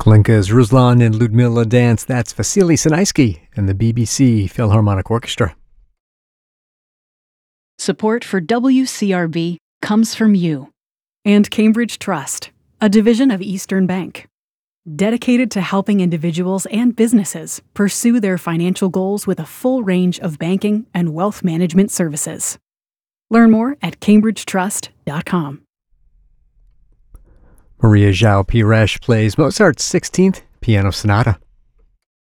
Glinka's Ruslan and Ludmilla dance. That's Vasily Sinaisky and the BBC Philharmonic Orchestra. Support for WCRB comes from you. And Cambridge Trust, a division of Eastern Bank, dedicated to helping individuals and businesses pursue their financial goals with a full range of banking and wealth management services. Learn more at cambridgetrust.com. Maria João Pires plays Mozart's 16th Piano Sonata.